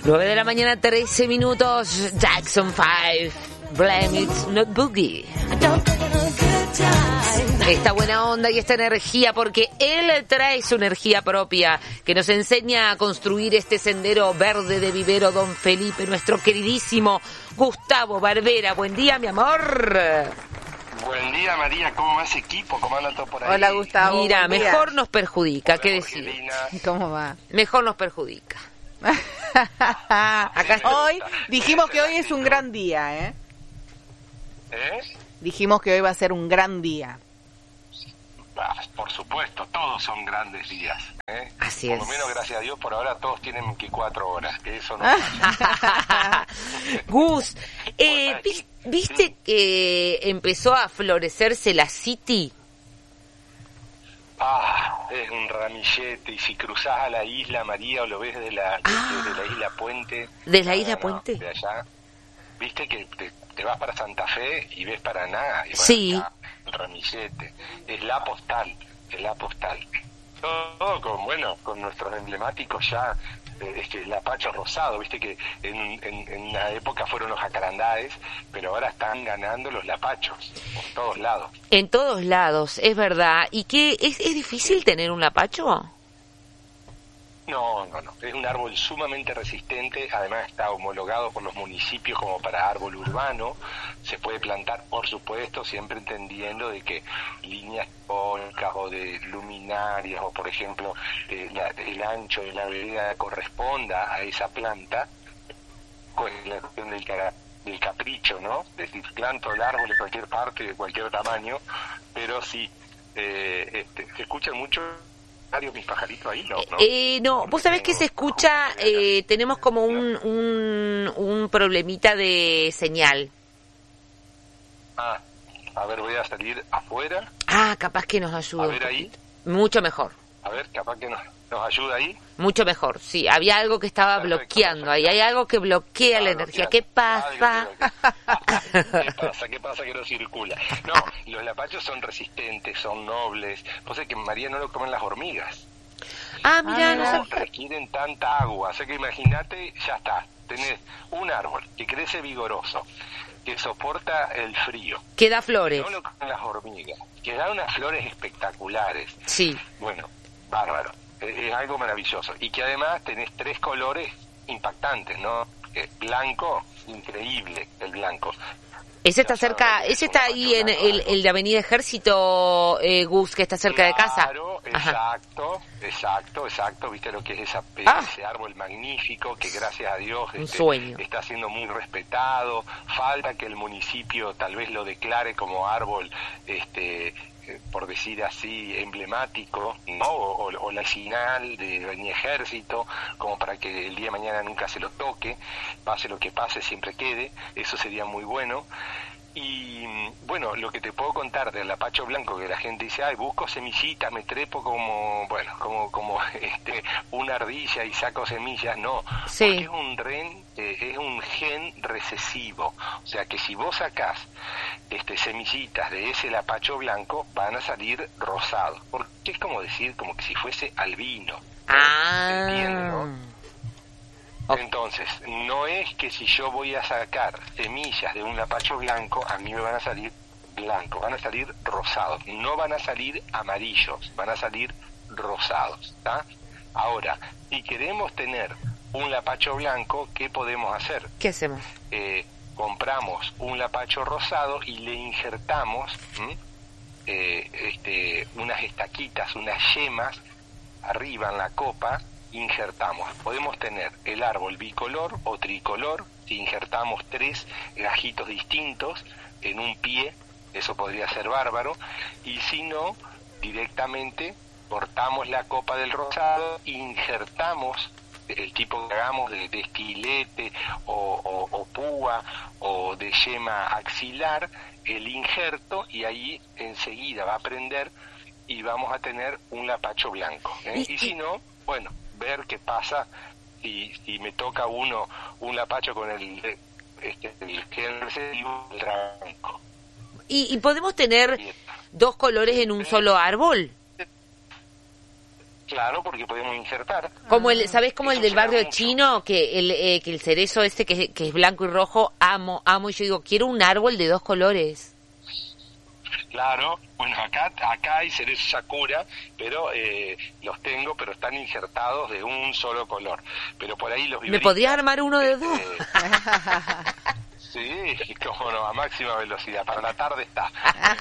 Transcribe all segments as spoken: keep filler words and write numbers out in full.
nueve de la mañana, trece minutos. Jackson five. Blame It's Not Boogie. Esta buena onda y esta energía, porque él trae su energía propia, que nos enseña a construir este sendero verde de Vivero Don Felipe, nuestro queridísimo Gustavo Barbera. Buen día, mi amor. Buen día, María. ¿Cómo va ese equipo? ¿Cómo anda todo por ahí? Hola, Gustavo. Mira, mejor nos perjudica, ¿qué decir? ¿Cómo va? Mejor nos perjudica. Acá hoy dijimos que hoy es un gran día, ¿eh? ¿Eh? Dijimos que hoy va a ser un gran día. Ah, por supuesto, todos son grandes días, ¿eh? Así por es. Por lo menos, gracias a Dios, por ahora todos tienen veinticuatro horas, que eso no Gus, eh, ¿viste, ¿viste que empezó a florecerse la City? Ah, es un ramillete, y si cruzás a la isla, María, o lo ves de la, de, ah, de la isla Puente... ¿De la isla no, Puente? De allá, viste que te, te vas para Santa Fe y ves Paraná, y sí. Allá, el ramillete, es la postal, es la postal. Todo con, bueno, con nuestros emblemáticos ya, eh, es que el lapacho rosado, viste que en, en, en la época fueron los jacarandáes, pero ahora están ganando los lapachos, por todos lados. En todos lados, es verdad. ¿Y qué? ¿Es, es difícil tener un lapacho? No, no, no. Es un árbol sumamente resistente. Además está homologado por los municipios como para árbol urbano. Se puede plantar, por supuesto, siempre entendiendo de que líneas tónicas o de luminarias o, por ejemplo, eh, la, el ancho de la vereda corresponda a esa planta, con la cuestión del, del capricho, ¿no? Es decir, planto el árbol de cualquier parte, de cualquier tamaño, pero sí, eh, este, se escucha mucho... mis pajaritos ahí, ¿no? ¿no? Eh, no, vos sabés que se escucha, eh, tenemos como un, un, un problemita de señal. Ah, a ver, voy a salir afuera. Ah, capaz que nos ayuda. A ver ahí. Mucho mejor. A ver, capaz que nos, nos ayuda ahí. Mucho mejor, sí. Había algo que estaba perfecto, bloqueando perfecto. Ahí. Hay algo que bloquea ah, la energía. ¿Qué pasa? ¿Qué pasa? ¿Qué pasa que no circula? No, los lapachos son resistentes, son nobles. Vos sabés que María no lo comen las hormigas. Ah, mira, no, no sé. Requieren tanta agua. O sea que imagínate, ya está. Tenés un árbol que crece vigoroso, que soporta el frío. Que da flores. No lo comen las hormigas. Que da unas flores espectaculares. Sí. Bueno, bárbaro. Es algo maravilloso. Y que además tenés tres colores impactantes, ¿no? Eh, blanco, increíble el blanco. Ese está cerca, ese está ahí en el, el de Avenida Ejército, eh, Gus, que está cerca claro, de casa. Claro, exacto, exacto, exacto. Viste lo que es esa, ah. ese árbol magnífico que gracias a Dios Un este, sueño. está siendo muy respetado. Falta que el municipio tal vez lo declare como árbol, este, por decir así, emblemático, ¿no? O, o, o la señal de Avenida Ejército, como para que el día de mañana nunca se lo toque, pase lo que pase, siempre quede. Eso sería muy bueno. Y bueno, lo que te puedo contar del lapacho blanco, que la gente dice, ay, busco semillitas, me trepo como, bueno, como como este una ardilla y saco semillas. No, sí. Porque es un ren, eh, es un gen recesivo. O sea que si vos sacás este semillitas de ese lapacho blanco, van a salir rosados. Porque es como decir, como que si fuese albino. Ah. ¿Entiendes, no? Entonces, no es que si yo voy a sacar semillas de un lapacho blanco, a mí me van a salir blancos, van a salir rosados, no van a salir amarillos, van a salir rosados, ¿tá? Ahora, si queremos tener un lapacho blanco, ¿qué podemos hacer? ¿Qué hacemos? Eh, compramos un lapacho rosado y le injertamos eh, este, unas estaquitas, unas yemas arriba en la copa. Injertamos, podemos tener el árbol bicolor o tricolor, si injertamos tres gajitos distintos en un pie, eso podría ser bárbaro, y si no, directamente cortamos la copa del rosado, injertamos el tipo que hagamos de, de estilete o, o, o púa o de yema axilar, el injerto, y ahí enseguida va a prender y vamos a tener un lapacho blanco, ¿eh? Y si no, bueno, ver qué pasa si, si me toca uno un lapacho con el este el gen recesivo el blanco. ¿Y, y podemos tener dos colores en un solo árbol? Claro, porque podemos injertar. Como el, ¿sabés como el Eso del será barrio mucho. chino? Que el, eh, que el cerezo ese que, que es blanco y rojo, amo, amo. Y yo digo, quiero un árbol de dos colores. Claro, bueno, acá acá hay cerezo sakura, pero eh, los tengo, pero están injertados de un solo color. Pero por ahí los ¿Me vibristas, podrías armar uno de dos? eh, sí, cómo no, a máxima velocidad. Para la tarde está.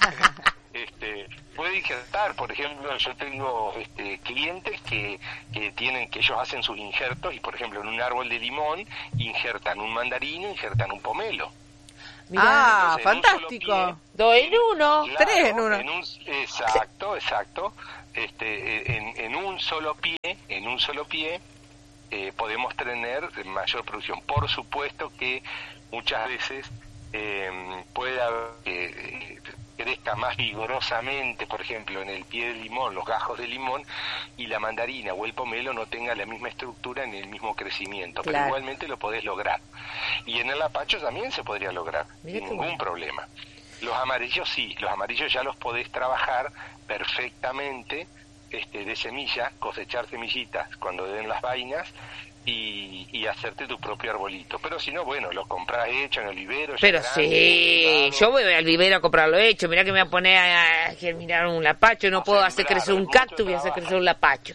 Este, puede injertar, por ejemplo, yo tengo este, clientes que, que tienen, que ellos hacen sus injertos y, por ejemplo, en un árbol de limón injertan un mandarino, injertan un pomelo. Mirá. Ah, Entonces, en un solo fantástico. Dos en uno. Claro, Tres en uno. un- exacto, exacto. Este, en, en un solo pie, en un solo pie, eh, podemos tener mayor producción. Por supuesto que muchas veces eh, puede haber que eh, crezca más vigorosamente, por ejemplo, en el pie del limón, los gajos de limón, y la mandarina o el pomelo no tenga la misma estructura ni el mismo crecimiento, pero Claro. igualmente lo podés lograr. Y en el apacho también se podría lograr, Mirá sin qué ningún bueno. problema. Los amarillos sí, los amarillos ya los podés trabajar perfectamente este, de semilla, cosechar semillitas cuando den las vainas y, y hacerte tu propio arbolito. Pero si no, bueno, los comprás hecho en olivero. ya Pero grande, sí, cultivado. yo voy al vivero a comprarlo hecho. Mirá que me voy a poner a, a germinar un lapacho. No A puedo hacer sembrar, crecer un mucho cactus, voy a hacer trabajo. crecer un lapacho.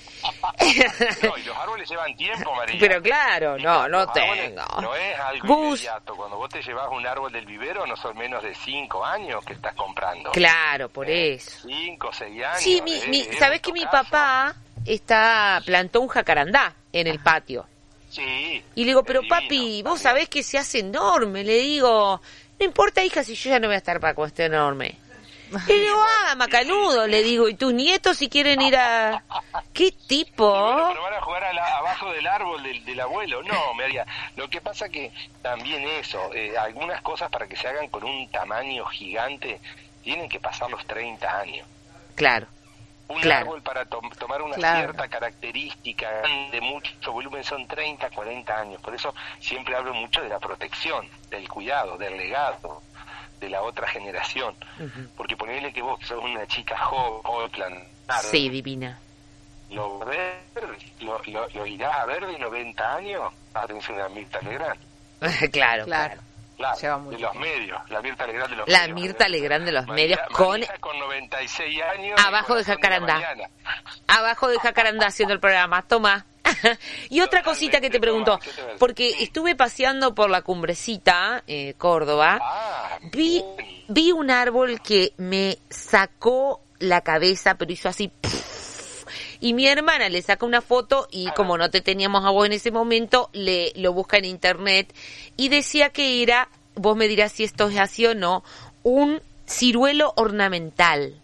No, y los árboles llevan tiempo, María. Pero claro, Y no, los no árboles tengo. No es algo Gus. inmediato. Cuando vos te llevas un árbol del vivero, no son menos de cinco años que estás comprando. Claro, por Eh, eso. Cinco, seis años. Sí, mi, eh, mi, es ¿sabés un que mi tocazo. papá está plantó un jacarandá en el patio? Sí. Y le digo, es pero divino papi, vos también. sabés que se hace enorme. Le digo, no importa, hija, si yo ya no voy a estar para cuando esté enorme. Y le digo, ah, macanudo, le digo, ¿y tus nietos si quieren ir a...? ¿Qué Y tipo? bueno, pero van a jugar a la- abajo del árbol del, del abuelo. No, María, lo que pasa que también eso, eh, algunas cosas para que se hagan con un tamaño gigante tienen que pasar los treinta años. Claro, Un Claro. árbol para to- tomar una Claro. cierta característica de mucho volumen son treinta, cuarenta años. Por eso siempre hablo mucho de la protección, del cuidado, del legado de la otra generación. Ujú. Porque ponele que vos que sos una chica joven, joven plantar, sí, divina. lo, ver, lo, lo, lo irás a ver de noventa años, atención a Mirta Legrand. claro, Claro. claro. Claro, Lleva mucho de los tiempo. medios, la Mirta Legrand de los La medios. Mirta Legrand de los María- medios con- María con noventa y seis años. Abajo de corazón la Jacarandá. mañana. Abajo de Jacarandá haciendo el programa, toma. Y otra cosita que te pregunto, ¿Qué te va a decir? porque Sí. estuve paseando por la Cumbrecita, eh, Córdoba, Ah, vi, bien. vi un árbol que me sacó la cabeza, pero hizo así, ¡puf! Y mi hermana le saca una foto y Ajá. como no te teníamos a vos en ese momento, le lo busca en internet y decía que era, vos me dirás si esto es así o no, un ciruelo ornamental.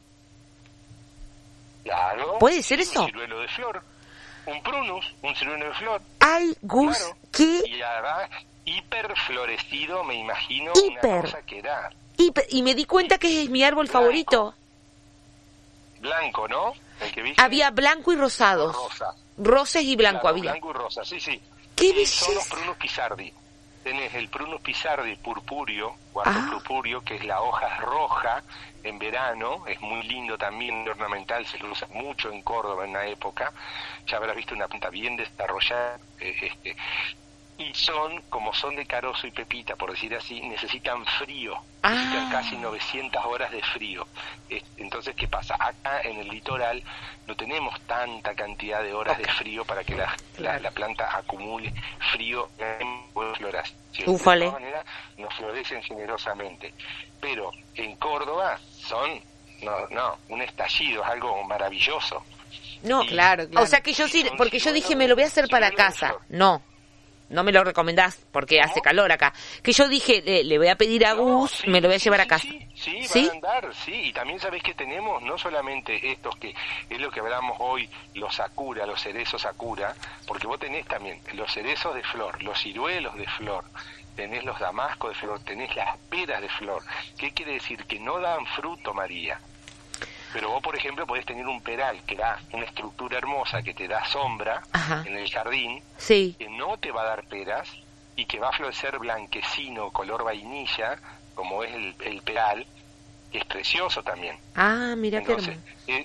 Claro. ¿Puede ser Sí, eso? Un ciruelo de flor. Un prunus, un ciruelo de flor. Ay, Gus, Claro. qué Y además, hiperflorecido, me imagino, Hiper. una cosa que era Y, pe- y me di cuenta que es mi árbol Blanco. favorito. blanco, ¿no? El que viste. Había blanco y rosados. rosa. Roses y blanco Claro, había. Blanco y rosa, sí, sí. ¡Qué Y son los belleza! prunus pisardi. Tenés el prunus pisardi purpúreo, cuarto Ah. purpúreo, que es la hoja roja en verano, es muy lindo también, ornamental, se lo usa mucho en Córdoba en la época, ya habrás visto una planta bien desarrollada, eh, este, y son, como son de carozo y pepita, por decir así, necesitan frío, Ah. necesitan casi novecientas horas de frío. Eh, Entonces, ¿qué pasa? Acá en el litoral no tenemos tanta cantidad de horas de frío para que la, la, la planta acumule frío en buena floración. Úfale. De todas maneras, nos florecen generosamente. Pero en Córdoba son, no, no, un estallido, es algo maravilloso. No, Y- Claro, claro. o sea que yo sí, Son porque yo ciruelos- dije, me lo voy a hacer para ciruelos de casa. flor. No, no me lo recomendás porque hace calor acá. Que yo dije, le, le voy a pedir a No, Gus, sí, me lo voy a sí, llevar a sí, casa. Sí, sí, ¿Sí? van a andar, sí. Y también sabés que tenemos no solamente estos que es lo que hablamos hoy, los sakura, los cerezos sakura, porque vos tenés también los cerezos de flor, los ciruelos de flor, tenés los damascos de flor, tenés las peras de flor. ¿Qué quiere decir? Que no dan fruto, María. Pero vos, por ejemplo, podés tener un peral que da una estructura hermosa, que te da sombra Ajá. en el jardín, Sí. que no te va a dar peras y que va a florecer blanquecino, color vainilla, como es el, el peral, que es precioso también. Ah, mira qué Entonces, hermoso. eh,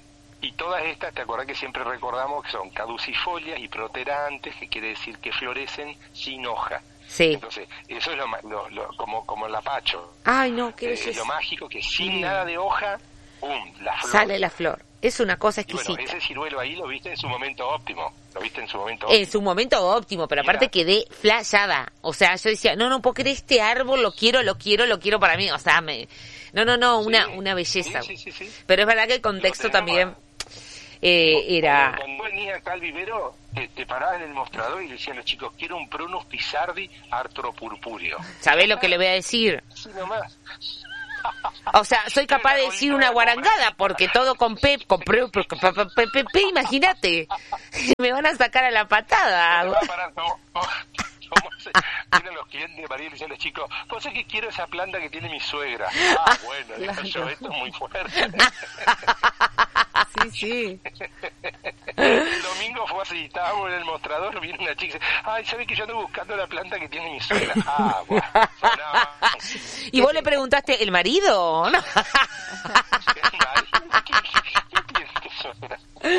Y todas estas, te acordás que siempre recordamos que son caducifolias y proterantes, que quiere decir que florecen sin hoja. Sí. Entonces, eso es lo, lo, lo como como el lapacho. Ay, no, qué Eh, belleza. lo mágico, que sin nada de hoja, ¡pum!, la flor. Sale la flor. Es una cosa Y bueno, exquisita. ese ciruelo ahí lo viste en su momento óptimo. Lo viste en su momento óptimo. En su momento óptimo, pero aparte Mira. quedé flayada. O sea, yo decía, no, no puedo creer este árbol, lo quiero, lo quiero, lo quiero para mí. O sea, me... no, no, no, una, Sí, una belleza. sí, sí, sí, sí. Pero es verdad que el contexto Lo tenemos también a- eh, era... Cuando venía acá al vivero, te, te parabas en el mostrador y le decían los chicos, quiero un Prunus pizardi artropurpúreo. ¿Sabés lo que le voy a decir? Así nomás. O sea, soy capaz de decir una guarangada porque todo con P, con P, P, P, P, P, imagínate. Me van a sacar a la patada. Te va a parar, ¿cómo- cómo- cómo se- Vienen los clientes de María y le dicen a los chicos, pues es que quiero esa planta que tiene mi suegra. Ah, bueno, digo yo, esto es muy fuerte. Sí, sí. El domingo fue así, estábamos en el mostrador, viene una chica y dice, ay, ¿sabes que yo ando buscando la planta que tiene mi suegra? Ah, bueno, sonaba. ¿Y vos le preguntaste, ¿el marido? No. ¿Qué, qué tiene tu suegra?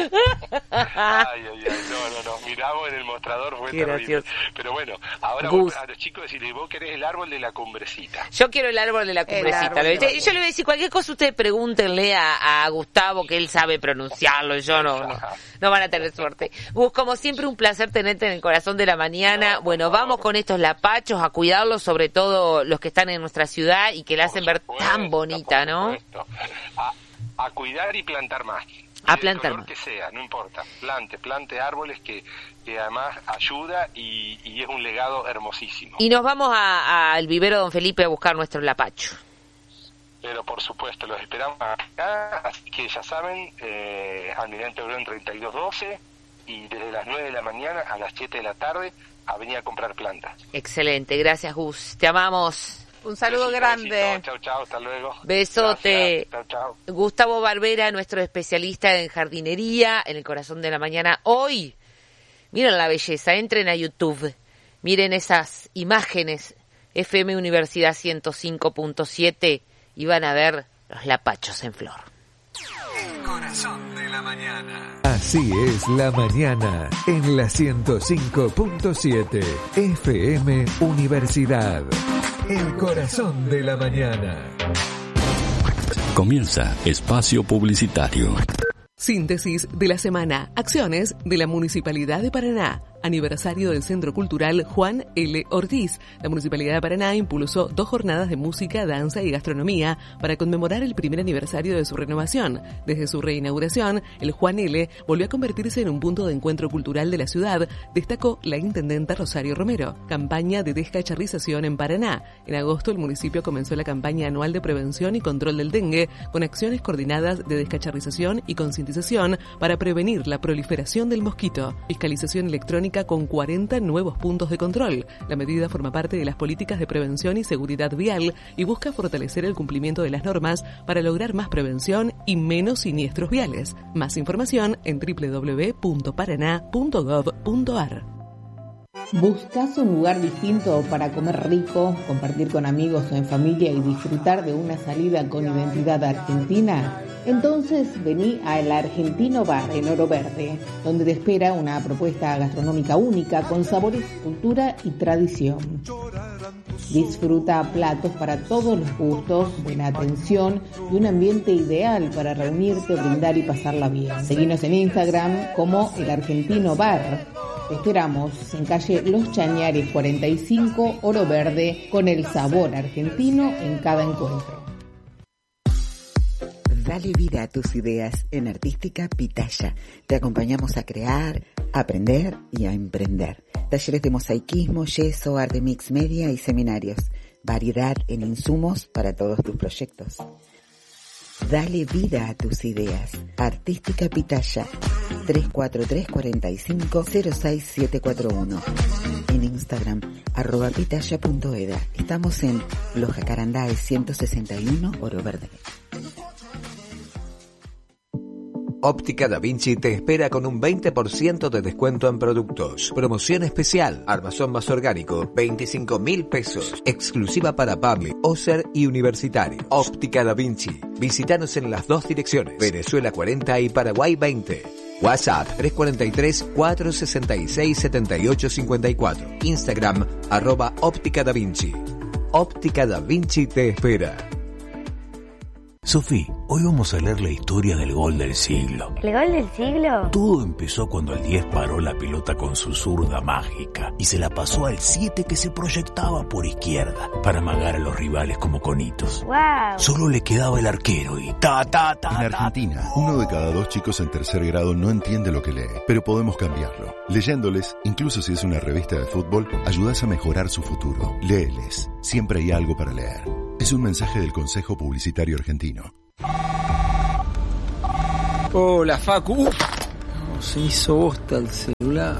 Ay, ay, ay, no, no, no, miramos en el mostrador, fue Qué terrible. gracioso. Pero bueno, ahora Gus. vos, a los chicos decirle, vos querés el árbol de la cumbrecita. Yo quiero el árbol de la cumbrecita. árbol de la Yo le voy a decir cualquier cosa, ustedes pregúntenle a, a Gustavo, que él sabe pronunciarlo. Yo no, no, no van a tener suerte. Gus, como siempre, un placer tenerte en el corazón de la mañana. Bueno, vamos con estos lapachos a cuidarlos, sobre todo los que están en nuestra ciudad y que la hacen ver Por tan supuesto, bonita, por ¿no? supuesto. A, a cuidar y plantar más. A Del plantar color más. que sea, no importa. Plante, plante árboles que, que además ayuda y, y es un legado hermosísimo. Y nos vamos a- a- al vivero Don Felipe a buscar nuestro lapacho. Pero por supuesto, los esperamos acá, así que ya saben, eh, Almirante Obrón treinta y dos doce y desde las nueve de la mañana a las siete de la tarde a venir a comprar plantas. Excelente, gracias Gus. Te amamos. Un saludo Besito, grande. besito. Chau, chau, hasta luego. Besote. Gracias. Chau, chau. Gustavo Barbera, nuestro especialista en jardinería, en el corazón de la mañana. Hoy, miren la belleza, entren a YouTube, miren esas imágenes, F M Universidad ciento cinco punto siete, y van a ver los lapachos en flor. El corazón de la mañana. Así es la mañana en la ciento cinco punto siete F M Universidad. El corazón de la mañana. Comienza Espacio Publicitario. Síntesis de la semana. Acciones de la Municipalidad de Paraná. Aniversario del Centro Cultural Juan L. Ortiz. La Municipalidad de Paraná impulsó dos jornadas de música, danza y gastronomía para conmemorar el primer aniversario de su renovación. Desde su reinauguración, el Juan L. volvió a convertirse en un punto de encuentro cultural de la ciudad, destacó la intendenta Rosario Romero. Campaña de descacharrización en Paraná. En agosto, el municipio comenzó la campaña anual de prevención y control del dengue, con acciones coordinadas de descacharrización y concientización para prevenir la proliferación del mosquito. Fiscalización electrónica con cuarenta nuevos puntos de control. La medida forma parte de las políticas de prevención y seguridad vial y busca fortalecer el cumplimiento de las normas para lograr más prevención y menos siniestros viales. Más información en doble u doble u doble u punto paraná punto gov punto ar. ¿Buscas un lugar distinto para comer rico, compartir con amigos o en familia y disfrutar de una salida con identidad argentina? Entonces vení a El Argentino Bar en Oro Verde, donde te espera una propuesta gastronómica única con sabores, cultura y tradición. Disfruta platos para todos los gustos, buena atención y un ambiente ideal para reunirte, brindar y pasarla bien. Seguinos en Instagram como El Argentino Bar. Te esperamos en calle Los Chañares cuarenta y cinco, Oro Verde, con el sabor argentino en cada encuentro. Dale vida a tus ideas en Artística Pitaya. Te acompañamos a crear, a aprender y a emprender. Talleres de mosaicismo, yeso, arte mix media y seminarios. Variedad en insumos para todos tus proyectos. Dale vida a tus ideas. Artística Pitaya. tres cuatro tres, cuatro cinco, cero seis siete cuatro uno. En Instagram, arroba pitaya punto eda. Estamos en Los Jacarandáes ciento sesenta y uno, Oro Verde. Óptica Da Vinci te espera con un veinte por ciento de descuento en productos. Promoción especial, armazón más orgánico, veinticinco mil pesos. Exclusiva para public, Ocer y universitario. Óptica Da Vinci. Visítanos en las dos direcciones, Venezuela cuarenta y Paraguay veinte. WhatsApp tres cuatro tres, cuatro seis seis, siete ocho cinco cuatro. Instagram arroba Óptica Da Vinci. Óptica Da Vinci te espera. Sofi, hoy vamos a leer la historia del gol del siglo. ¿El gol del siglo? Todo empezó cuando el diez paró la pelota con su zurda mágica y se la pasó al siete que se proyectaba por izquierda para amagar a los rivales como conitos. ¡Wow! Solo le quedaba el arquero y ta, ta, ta, En Argentina, uno de cada dos chicos en tercer grado no entiende lo que lee, pero podemos cambiarlo. Leyéndoles, incluso si es una revista de fútbol, ayudas a mejorar su futuro. Léeles, siempre hay algo para leer. Es un mensaje del Consejo Publicitario Argentino. Hola, Facu. Uf, no, se hizo bosta el celular.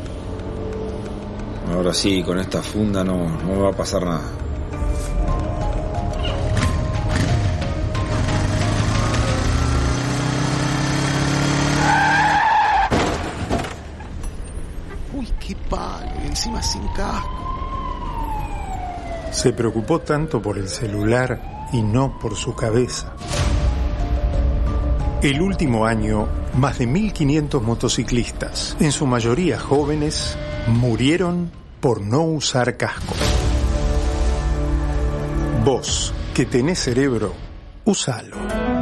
Ahora sí, con esta funda no, no me va a pasar nada. Uy, qué palo, encima sin casco. Se preocupó tanto por el celular y no por su cabeza. El último año, más de mil quinientos motociclistas, en su mayoría jóvenes, murieron por no usar casco. Vos, que tenés cerebro, úsalo.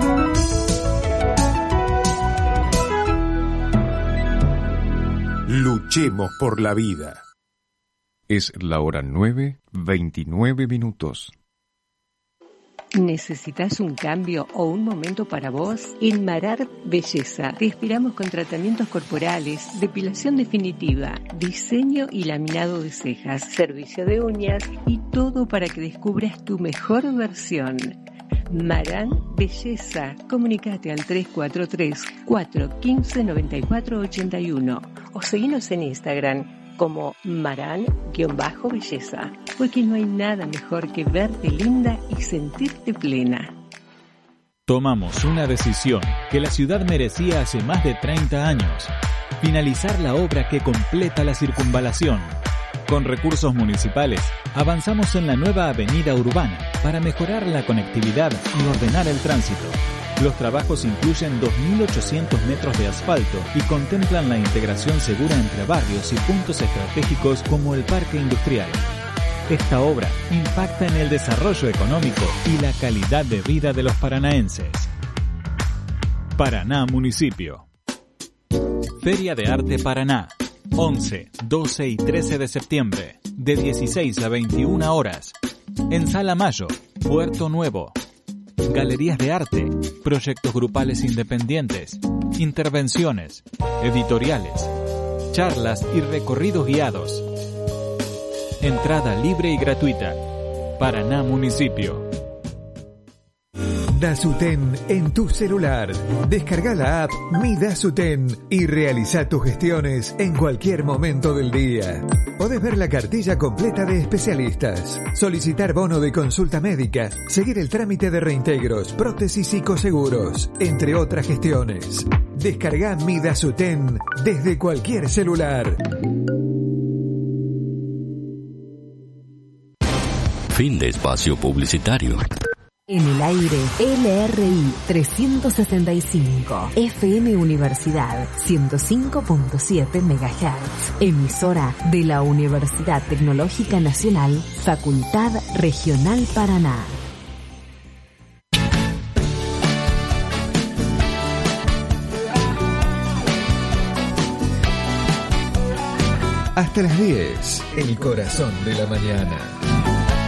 Luchemos por la vida. Es la hora nueve, veintinueve minutos. ¿Necesitas un cambio o un momento para vos? En Marart Belleza te esperamos con tratamientos corporales, depilación definitiva, diseño y laminado de cejas, servicio de uñas y todo para que descubras tu mejor versión. Marart Belleza. Comunicate al tres cuatro tres, cuatro uno cinco, nueve cuatro ocho uno o seguinos en Instagram como Maran-Belleza, porque no hay nada mejor que verte linda y sentirte plena. Tomamos una decisión que la ciudad merecía hace más de treinta años. Finalizar la obra que completa la circunvalación. Con recursos municipales, avanzamos en la nueva avenida urbana para mejorar la conectividad y ordenar el tránsito. Los trabajos incluyen dos mil ochocientos metros de asfalto y contemplan la integración segura entre barrios y puntos estratégicos como el parque industrial. Esta obra impacta en el desarrollo económico y la calidad de vida de los paranaenses. Paraná Municipio. Feria de Arte Paraná. once, doce y trece de septiembre, de dieciséis a veintiuna horas. En Sala Mayo, Puerto Nuevo. Galerías de arte, proyectos grupales independientes, intervenciones, editoriales, charlas y recorridos guiados. Entrada libre y gratuita. Paraná Municipio. Dasuten en tu celular. Descarga la app Mi Dasuten y realiza tus gestiones en cualquier momento del día. Podés ver la cartilla completa de especialistas, solicitar bono de consulta médica, seguir el trámite de reintegros, prótesis y coseguros, entre otras gestiones. Descarga Mi Dasuten desde cualquier celular. Fin de espacio publicitario. En el aire, L R I trescientos sesenta y cinco, F M Universidad ciento cinco punto siete megahertz, emisora de la Universidad Tecnológica Nacional, Facultad Regional Paraná. Hasta las diez, el corazón de la mañana.